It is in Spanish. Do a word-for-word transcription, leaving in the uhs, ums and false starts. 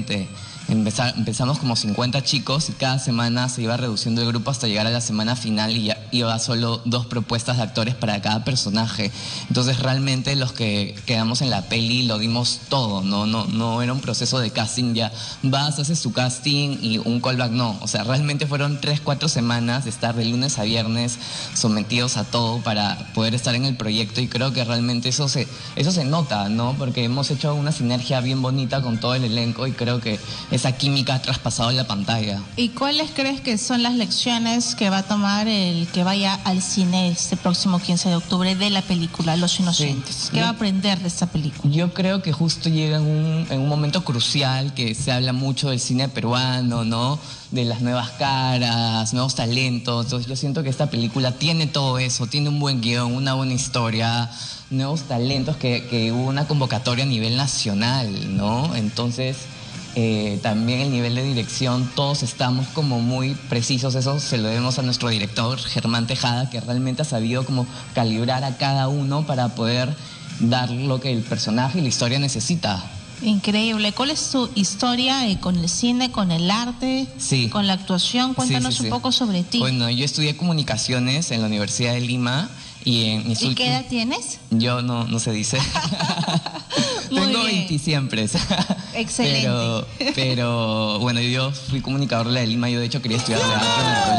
diferente. Empezar, empezamos como cincuenta chicos y cada semana se iba reduciendo el grupo hasta llegar a la semana final y ya iba solo dos propuestas de actores para cada personaje. Entonces realmente los que quedamos en la peli lo dimos todo, ¿no? No, no era un proceso de casting, ya vas, haces tu casting y un callback, no. O sea, realmente fueron tres, cuatro semanas de estar de lunes a viernes sometidos a todo para poder estar en el proyecto y creo que realmente eso se, eso se nota, ¿no? Porque hemos hecho una sinergia bien bonita con todo el elenco y creo que esa química ha traspasado la pantalla. ¿Y cuáles crees que son las lecciones que va a tomar el que vaya al cine este próximo quince de octubre de la película Los Inocentes? Sí. ¿Qué yo, va a aprender de esta película? Yo creo que justo llega en un, en un momento crucial que se habla mucho del cine peruano, ¿no? De las nuevas caras, nuevos talentos. Entonces yo siento que esta película tiene todo eso, tiene un buen guión, una buena historia, nuevos talentos, que, que hubo una convocatoria a nivel nacional, ¿no? Entonces... Eh, también el nivel de dirección, todos estamos como muy precisos, eso se lo debemos a nuestro director Germán Tejada, que realmente ha sabido como calibrar a cada uno para poder dar lo que el personaje y la historia necesita. Increíble. ¿Cuál es tu historia eh, con el cine, con el arte, sí. con la actuación? Cuéntanos sí, sí, sí. un poco sobre ti. Bueno, yo estudié comunicaciones en la Universidad de Lima y en mis ¿Y qué edad tienes? Yo no, no se dice. Tengo veinte siempre. Excelente. Pero, pero bueno, yo fui comunicador de la de Lima, yo de hecho quería estudiar teatro en el colegio.